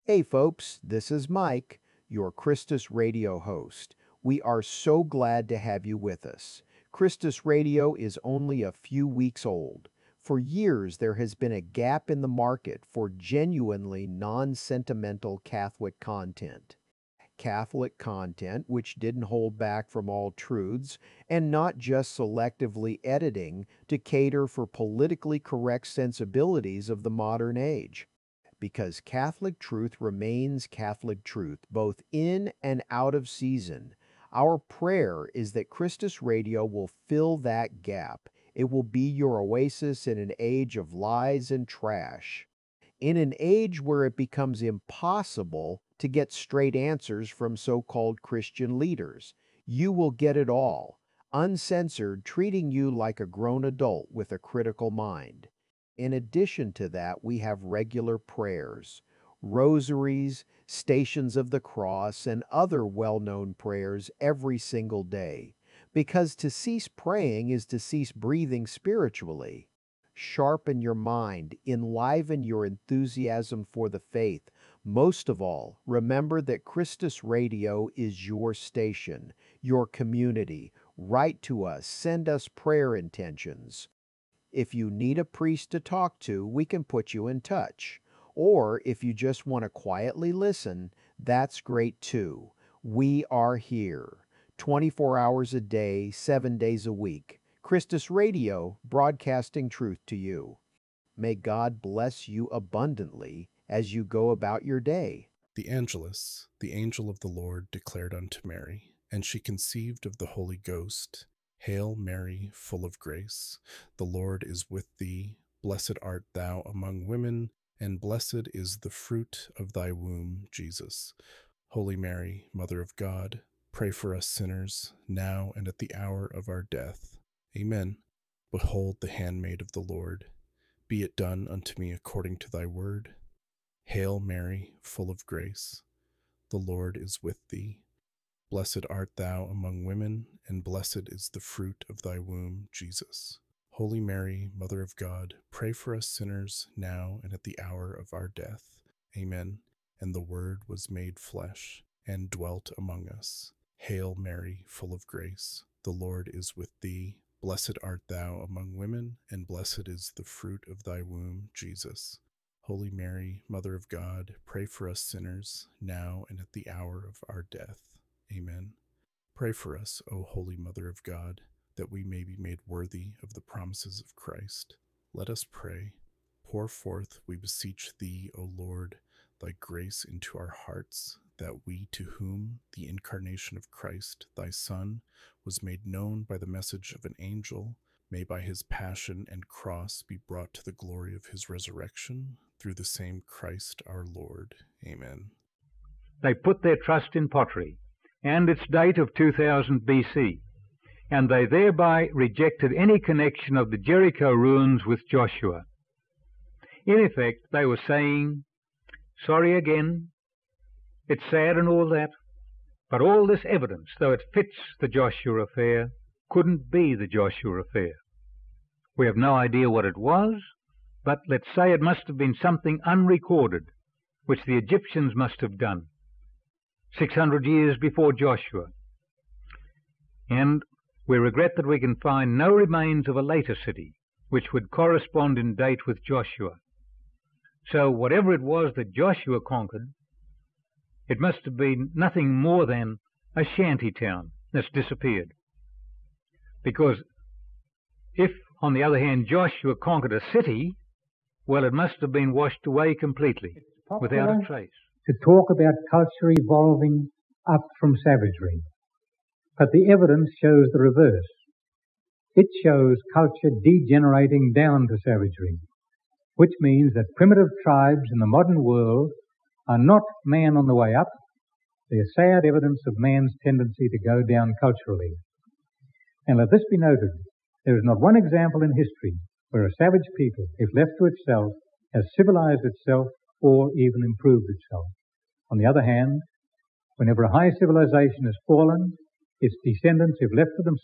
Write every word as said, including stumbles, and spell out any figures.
Hey folks, this is Mike, your Christus Radio host. We are so glad to have you with us. Christus Radio is only a few weeks old. For years, there has been a gap in the market for genuinely non-sentimental Catholic content. Catholic content which didn't hold back from all truths and not just selectively editing to cater for politically correct sensibilities of the modern age. Because Catholic truth remains Catholic truth, both in and out of season. Our prayer is that Christus Radio will fill that gap. It will be your oasis in an age of lies and trash. In an age where it becomes impossible to get straight answers from so-called Christian leaders, you will get it all, uncensored, treating you like a grown adult with a critical mind. In addition to that, we have regular prayers, rosaries, stations of the cross, and other well-known prayers every single day. Because to cease praying is to cease breathing spiritually. Sharpen your mind, enliven your enthusiasm for the faith. Most of all, remember that Christus Radio is your station, your community. Write to us, send us prayer intentions. If you need a priest to talk to, we can put you in touch. Or if you just want to quietly listen, that's great too. We are here, twenty-four hours a day, seven days a week. Christus Radio, broadcasting truth to you. May God bless you abundantly as you go about your day. The Angelus, the angel of the Lord, declared unto Mary, and she conceived of the Holy Ghost. Hail Mary, full of grace, the Lord is with thee. Blessed art thou among women, and blessed is the fruit of thy womb, Jesus. Holy Mary, Mother of God, pray for us sinners, now and at the hour of our death. Amen. Behold the handmaid of the Lord. Be it done unto me according to thy word. Hail Mary, full of grace, the Lord is with thee. Blessed art thou among women, and blessed is the fruit of thy womb, Jesus. Holy Mary, Mother of God, pray for us sinners, now and at the hour of our death. Amen. And the Word was made flesh, and dwelt among us. Hail Mary, full of grace, the Lord is with thee. Blessed art thou among women, and blessed is the fruit of thy womb, Jesus. Holy Mary, Mother of God, pray for us sinners, now and at the hour of our death. Amen. Pray for us, O Holy Mother of God, that we may be made worthy of the promises of Christ. Let us pray. Pour forth, we beseech thee, O Lord, thy grace into our hearts, that we, to whom the incarnation of Christ, thy Son, was made known by the message of an angel, may by his passion and cross be brought to the glory of his resurrection, through the same Christ our Lord. Amen. They put their trust in pottery and its date of two thousand B C, and they thereby rejected any connection of the Jericho ruins with Joshua. In effect, they were saying, sorry again, it's sad and all that, but all this evidence, though it fits the Joshua affair, couldn't be the Joshua affair. We have no idea what it was, but let's say it must have been something unrecorded, which the Egyptians must have done six hundred years before Joshua. And we regret that we can find no remains of a later city which would correspond in date with Joshua. So whatever it was that Joshua conquered, it must have been nothing more than a shanty town that's disappeared. Because if, on the other hand, Joshua conquered a city, well, it must have been washed away completely, without a trace. To talk about culture evolving up from savagery. But the evidence shows the reverse. It shows culture degenerating down to savagery, which means that primitive tribes in the modern world are not man on the way up. They are sad evidence of man's tendency to go down culturally. And let this be noted, there is not one example in history where a savage people, if left to itself, has civilized itself or even improved itself. On the other hand, whenever a high civilization has fallen, its descendants, if left to themselves,